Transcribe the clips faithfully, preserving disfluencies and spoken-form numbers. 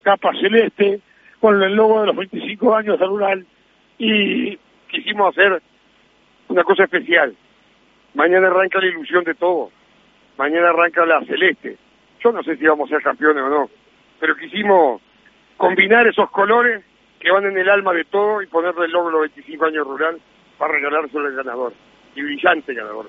capa celeste, con el logo de los veinticinco años de Rural, y quisimos hacer una cosa especial. Mañana arranca la ilusión de todo, mañana arranca la celeste. Yo no sé si vamos a ser campeones o no, pero quisimos combinar esos colores que van en el alma de todo y ponerle el logo de los veinticinco años Rural para regalárselo al ganador, y brillante ganador.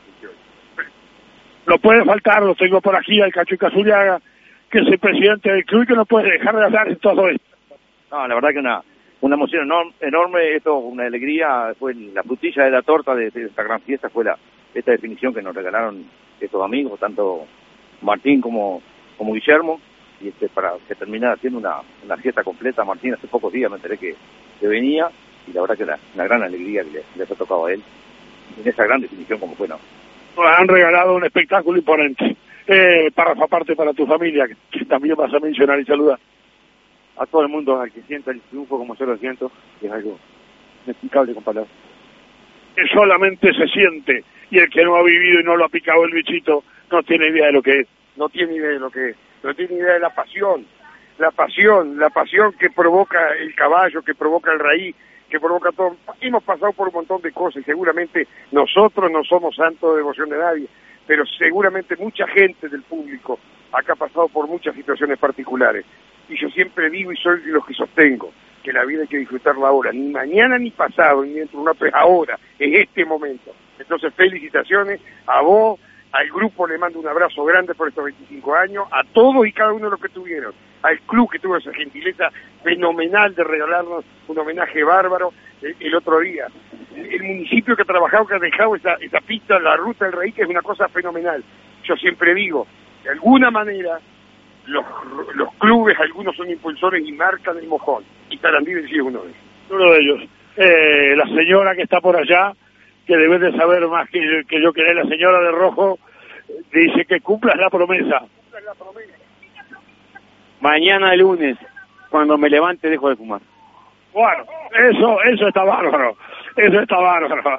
No puede faltar, lo tengo por aquí, al Cacho Cazuriaga, que es el presidente del club y que no puede dejar de hablar de todo esto. No, la verdad que una, una emoción enorme, enorme, esto, una alegría, fue la frutilla de la torta de, de esta gran fiesta, fue la esta definición que nos regalaron estos amigos, tanto Martín como, como Guillermo, y este para que terminara haciendo una, una fiesta completa. Martín hace pocos días me enteré que, que venía, y la verdad que la, una gran alegría que le, les ha tocado a él, en esa gran definición como fue, ¿no? Nos han regalado un espectáculo imponente, eh, para aparte para tu familia, que, que también vas a mencionar y saludar. A todo el mundo, al que sienta el triunfo como yo lo siento, que es algo inexplicable con palabras. Que solamente se siente, y el que no ha vivido y no lo ha picado el bichito, no tiene idea de lo que es. No tiene idea de lo que es, no tiene idea de la pasión, la pasión, la pasión que provoca el caballo, que provoca el raíz, que provoca todo. Hemos pasado por un montón de cosas, y seguramente nosotros no somos santos de devoción de nadie, pero seguramente mucha gente del público acá ha pasado por muchas situaciones particulares. Y yo siempre digo, y soy de los que sostengo, que la vida hay que disfrutarla ahora, ni mañana ni pasado, ni dentro de una, pues ahora, en este momento. Entonces, felicitaciones a vos, al grupo le mando un abrazo grande por estos veinticinco años, a todos y cada uno de los que tuvieron, al club que tuvo esa gentileza fenomenal de regalarnos un homenaje bárbaro el, el otro día, el, el municipio que ha trabajado, que ha dejado esa, esa pista, la ruta del raíz, que es una cosa fenomenal. Yo siempre digo, de alguna manera, los, los clubes, algunos son impulsores y marcan el mojón, y Tarandí sí es uno de ellos. Uno de ellos. Eh, la señora que está por allá, que debe de saber más que, que yo, que es la señora de rojo, dice que cumplas la promesa. Cumplas la promesa. Mañana lunes, cuando me levante, dejo de fumar. Bueno, eso, eso está bárbaro, eso está bárbaro.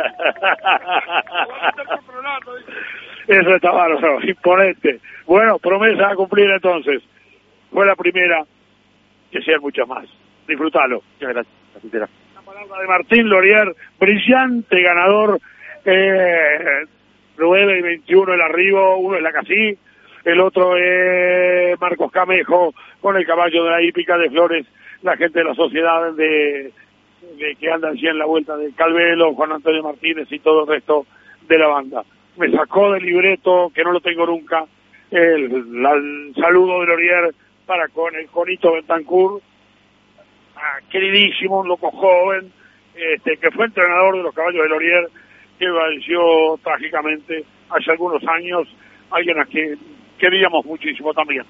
Eso está bárbaro, imponente. Bueno, promesa a cumplir entonces. Fue la primera, que sean muchas más. Disfrútalo. Muchas gracias, la La palabra de Martín Lorier, brillante ganador, eh, nueve y veintiuno el arribo, uno es la Casí, el otro es Marcos Camejo, con el caballo de la hípica de Flores, la gente de la sociedad de, de que andan así en la vuelta de Calvelo, Juan Antonio Martínez y todo el resto de la banda. Me sacó del libreto, que no lo tengo nunca, el, la, el saludo de Lorier para con el Conito Bentancur, ah, queridísimo, un loco joven, este, que fue entrenador de los caballos de Lorier, que falleció trágicamente hace algunos años, alguien a quien queríamos muchísimo también.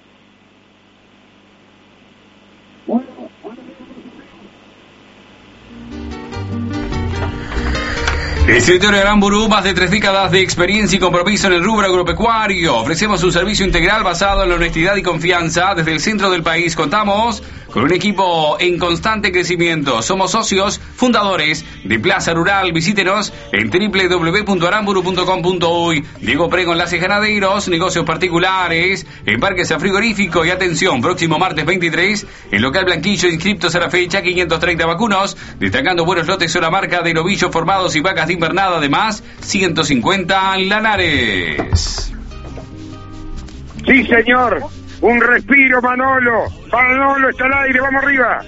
Escritorio Aramburu, más de tres décadas de experiencia y compromiso en el rubro agropecuario. Ofrecemos un servicio integral basado en la honestidad y confianza. Desde el centro del país contamos con un equipo en constante crecimiento. Somos socios fundadores de Plaza Rural. Visítenos en doble u doble u doble u punto aramburu punto com punto uy. Diego Prego, enlaces ganaderos, negocios particulares, embarques a frigorífico y atención, próximo martes veintitrés, el local Blanquillo, inscriptos a la fecha, quinientos treinta vacunos, destacando buenos lotes o la marca de novillos formados y vacas de invernada, además ciento cincuenta lanares. Sí, señor. Un respiro, Manolo. Manolo está al aire, vamos arriba.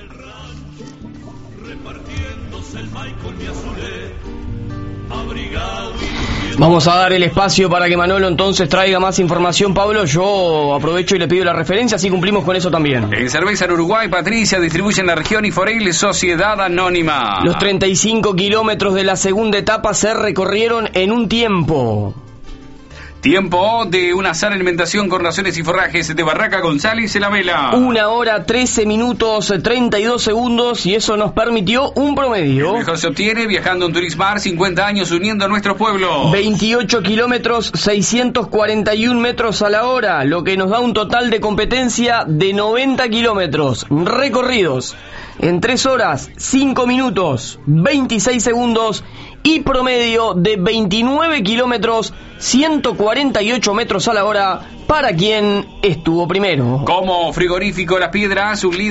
Vamos a dar el espacio para que Manolo entonces traiga más información. Pablo, yo aprovecho y le pido la referencia, así cumplimos con eso también. En Cerveza en Uruguay, Patricia distribuye en la región y Forel Sociedad Anónima. Los treinta y cinco kilómetros de la segunda etapa se recorrieron en un tiempo. Tiempo de una sana alimentación con raciones y forrajes de Barraca González en la Vela. Una hora, trece minutos, treinta y dos segundos, y eso nos permitió un promedio. El mejor se obtiene viajando en Turismar, cincuenta años uniendo a nuestro pueblo. veintiocho kilómetros, seiscientos cuarenta y un metros a la hora, lo que nos da un total de competencia de noventa kilómetros recorridos en tres horas, cinco minutos, veintiséis segundos y promedio de veintinueve kilómetros, ciento cuarenta y ocho metros a la hora para quien estuvo primero. Como Frigorífico Las Piedras, un líder